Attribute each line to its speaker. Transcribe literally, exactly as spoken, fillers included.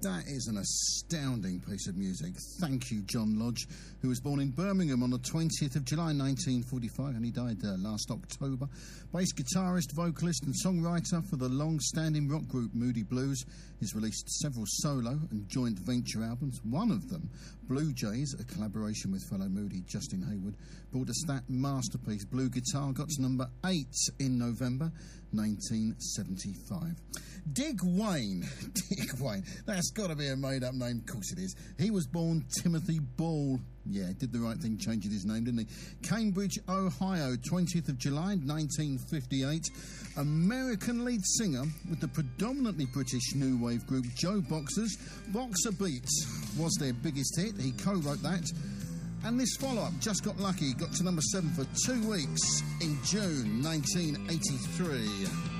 Speaker 1: That is an astounding piece of music. Thank you, John Lodge, who was born in Birmingham on the twentieth of July nineteen forty-five, and he died uh, last October. Bass guitarist, vocalist and songwriter for the long-standing rock group Moody Blues. He's released several solo and joint venture albums. One of them, Blue Jays, a collaboration with fellow Moody Justin Hayward, brought us that masterpiece. Blue Guitar got to number eight in November nineteen seventy-five. Dick Wayne. Dick Wayne. That's got to be a made-up name. Of course it is. He was born Timothy Ball. Yeah, did the right thing changing his name, didn't he? Cambridge, Ohio, twentieth of July, nineteen fifty-eight. American lead singer with the predominantly British new wave group Joe Boxers. Boxer Beats was their biggest hit. He co-wrote that. And this follow-up, Just Got Lucky, got to number seven for two weeks in June nineteen eighty-three.